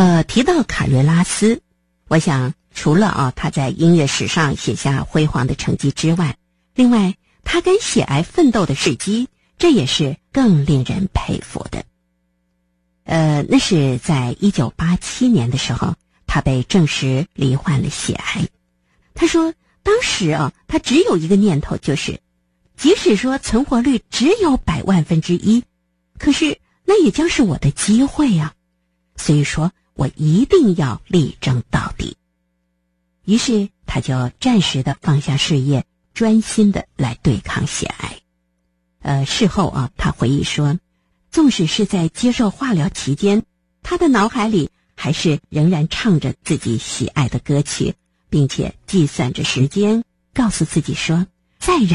提到卡瑞拉斯，我想除了他在音乐史上写下辉煌的成绩之外，另外他跟血癌奋斗的事迹，这也是更令人佩服的。那是在1987年的时候，他被证实罹患了血癌。他说当时他只有一个念头，就是即使说存活率只有100,000,000%，可是那也将是我的机会啊，所以说我一定要力争到底。于是他就暂时的放下事业，专心的来对抗血癌。事后他回忆说，纵使是在接受化疗期间，他的脑海里还是仍然唱着自己喜爱的歌曲，并且计算着时间，告诉自己说，再忍